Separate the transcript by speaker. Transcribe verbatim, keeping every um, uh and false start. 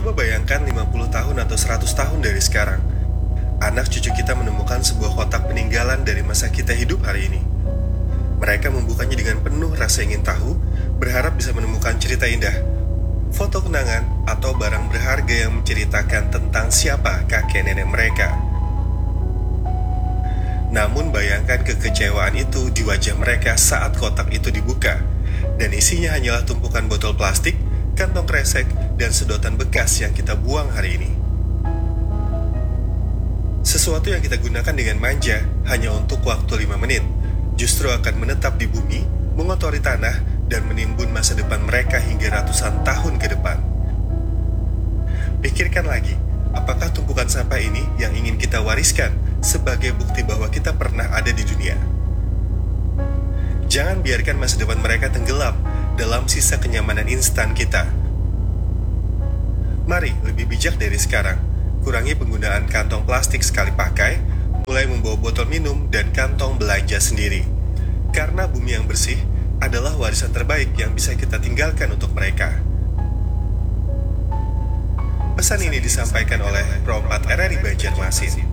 Speaker 1: Coba bayangkan lima puluh tahun atau seratus tahun dari sekarang. Anak cucu kita menemukan sebuah kotak peninggalan dari masa kita hidup hari ini. Mereka membukanya dengan penuh rasa ingin tahu, berharap bisa menemukan cerita indah, foto kenangan, atau barang berharga yang menceritakan tentang siapa kakek nenek mereka. Namun bayangkan kekecewaan itu di wajah mereka saat kotak itu dibuka, dan isinya hanyalah tumpukan botol plastik, kantong kresek, dan sedotan bekas yang kita buang hari ini. Sesuatu yang kita gunakan dengan manja hanya untuk waktu lima menit, justru akan menetap di bumi, mengotori tanah, dan menimbun masa depan mereka hingga ratusan tahun ke depan. Pikirkan lagi, apakah tumpukan sampah ini yang ingin kita wariskan sebagai bukti bahwa kita pernah ada di dunia? Jangan biarkan masa depan mereka tenggelam dalam sisa kenyamanan instan kita. Mari lebih bijak dari sekarang, kurangi penggunaan kantong plastik sekali pakai, mulai membawa botol minum dan kantong belanja sendiri. Karena bumi yang bersih adalah warisan terbaik yang bisa kita tinggalkan untuk mereka. Pesan ini disampaikan oleh Pro empat R R I Banjarmasin.